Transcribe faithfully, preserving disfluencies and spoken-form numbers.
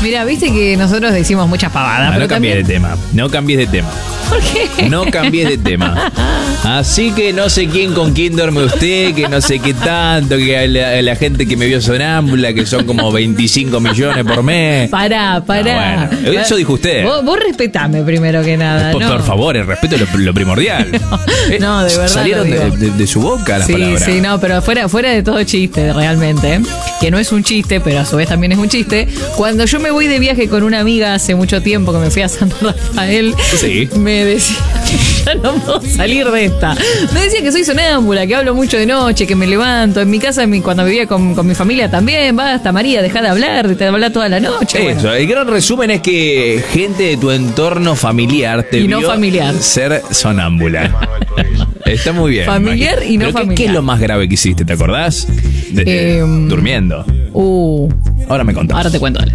Mira, viste que nosotros decimos muchas pavadas. No, pero no cambies también... de tema. No cambies de tema. ¿Por qué? No cambies de tema. Así que no sé quién con quién duerme usted, que no sé qué tanto, que la, la gente que me vio sonámbula, que son como veinticinco millones por mes. Pará, pará. No, bueno, eso dijo usted. Vos, vos respetame primero que nada. Por, ¿no? por favor, el respeto es lo, lo primordial. No, no, de verdad. Salieron de, de, de su boca las sí, palabras. Sí, no, pero fuera, fuera de todo chiste, realmente. ¿eh? Que no es un chiste, pero a su vez también es un chiste. Cuando yo me voy de viaje con una amiga hace mucho tiempo, que me fui a San Rafael, sí. me decía, ya no puedo salir de esta. Me decía que soy sonámbula, que hablo mucho de noche, que me levanto. En mi casa, en mi, cuando vivía con, con mi familia también, basta, María, deja de hablar, de hablar toda la noche. Eso, bueno. el gran resumen es que gente de tu entorno familiar te Y no vio familiar. ser sonámbula. Está muy bien. Familiar y no ¿Pero qué, familiar. ¿Qué es lo más grave que hiciste? ¿Te acordás? De, Eh, durmiendo. Uh, Ahora me contás. ahora te cuento, dale.